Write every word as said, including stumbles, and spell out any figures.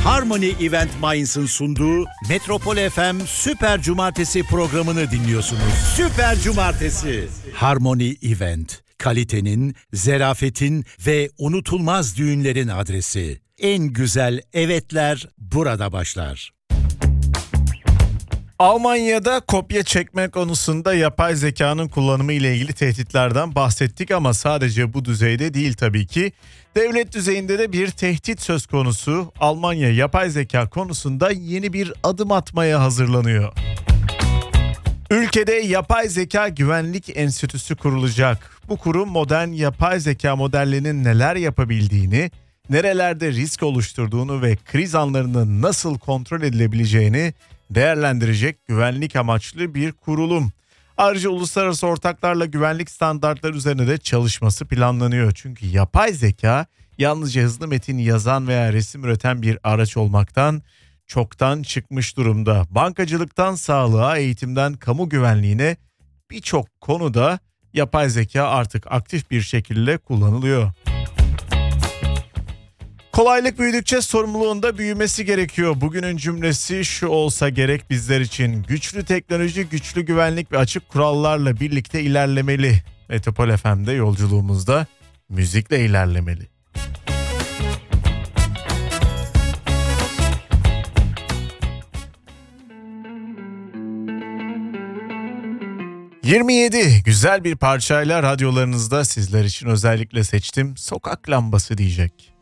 Harmony Event Mainz'ın sunduğu Metropol F M Süper Cumartesi programını dinliyorsunuz. Süper Cumartesi. Harmony Event, kalitenin, zerafetin ve unutulmaz düğünlerin adresi. En güzel evetler burada başlar. Almanya'da kopya çekme konusunda yapay zekanın kullanımı ile ilgili tehditlerden bahsettik ama sadece bu düzeyde değil tabii ki. Devlet düzeyinde de bir tehdit söz konusu. Almanya yapay zeka konusunda yeni bir adım atmaya hazırlanıyor. Ülkede Yapay Zeka Güvenlik Enstitüsü kurulacak. Bu kurum modern yapay zeka modellerinin neler yapabildiğini, nerelerde risk oluşturduğunu ve kriz anlarında nasıl kontrol edilebileceğini değerlendirecek güvenlik amaçlı bir kurulum. Ayrıca uluslararası ortaklarla güvenlik standartları üzerine de çalışması planlanıyor. Çünkü yapay zeka yalnızca hızlı metin yazan veya resim üreten bir araç olmaktan çoktan çıkmış durumda. Bankacılıktan sağlığa, eğitimden kamu güvenliğine birçok konuda yapay zeka artık aktif bir şekilde kullanılıyor. Kolaylık büyüdükçe sorumluluğun da büyümesi gerekiyor. Bugünün cümlesi şu olsa gerek bizler için: güçlü teknoloji, güçlü güvenlik ve açık kurallarla birlikte ilerlemeli. Metropol F M'de yolculuğumuzda müzikle ilerlemeli. yirmi yedi güzel bir parçayla radyolarınızda sizler için özellikle seçtim. Sokak lambası diyecek.